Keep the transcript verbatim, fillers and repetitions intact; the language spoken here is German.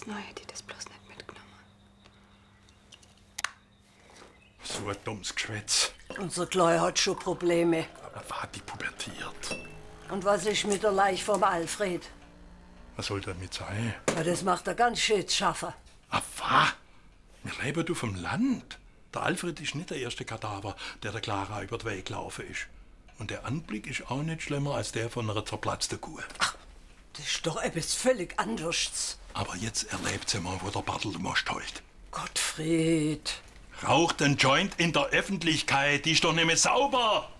gewusst, nein, hätte ich das bloß nicht mitgenommen. So ein dummes Geschwätz. Unser Kleid hat schon Probleme. Aber hat die pubertiert? Und was ist mit der Leiche vom Alfred? Was soll damit sein? Ja, das macht er ganz schön zu schaffen. Ah, was? Wir leben du vom Land. Der Alfred ist nicht der erste Kadaver, der der Clara über den Weg gelaufen ist. Und der Anblick ist auch nicht schlimmer als der von einer zerplatzten Kuh. Ach, das ist doch etwas völlig anderes. Aber jetzt erlebt sie mal, wo der Bartel den Most hält. Gottfried. Raucht ein Joint in der Öffentlichkeit, die ist doch nicht mehr sauber.